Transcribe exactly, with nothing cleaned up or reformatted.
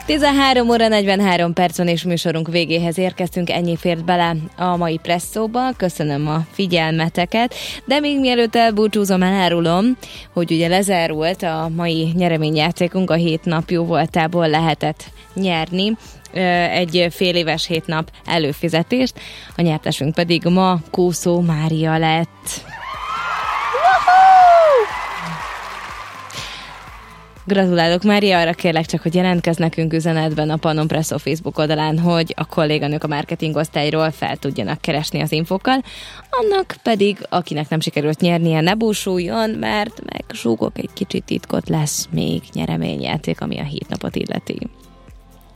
tizenhárom óra negyvenhárom percen és műsorunk végéhez érkeztünk, ennyi fért bele a mai presszóba. Köszönöm a figyelmeteket, de még mielőtt elbúcsúzom, elárulom, hogy ugye lezárult a mai nyereményjátékunk, a hét nap jó voltából lehetett nyerni egy fél éves hét nap előfizetést, a nyertesünk pedig ma Kószó Mária lett. Gratulálok, Mária, arra kérlek csak, hogy jelentkezz nekünk üzenetben a Pannon Presszó Facebook oldalán, hogy a kolléganők a marketingosztályról fel tudjanak keresni az infokkal. Annak pedig, akinek nem sikerült nyernie, ne búsuljon, mert megsúgok egy kicsit titkot, lesz még nyereményjáték, ami a hét napot illeti.